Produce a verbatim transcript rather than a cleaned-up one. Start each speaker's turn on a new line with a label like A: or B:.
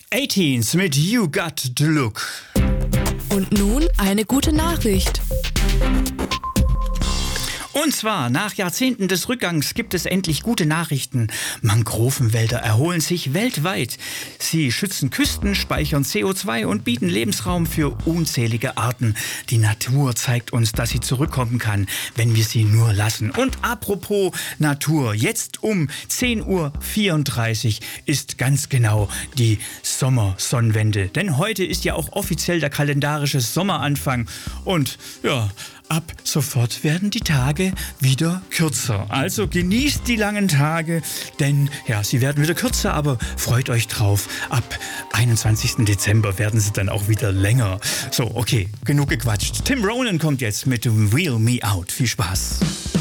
A: achtzeehn mit You Got the Look.
B: Und nun eine gute Nachricht.
A: Und zwar, nach Jahrzehnten des Rückgangs gibt es endlich gute Nachrichten. Mangrovenwälder erholen sich weltweit. Sie schützen Küsten, speichern C O zwei und bieten Lebensraum für unzählige Arten. Die Natur zeigt uns, dass sie zurückkommen kann, wenn wir sie nur lassen. Und apropos Natur, jetzt um zehn Uhr vierunddreißig ist ganz genau die Sommersonnenwende. Denn heute ist ja auch offiziell der kalendarische Sommeranfang. Und ja, ab sofort werden die Tage wieder kürzer. Also genießt die langen Tage, denn ja, sie werden wieder kürzer, aber freut euch drauf. Ab einundzwanzigsten Dezember werden sie dann auch wieder länger. So, okay, genug gequatscht. Tim Ronan kommt jetzt mit Wheel Me Out. Viel Spaß.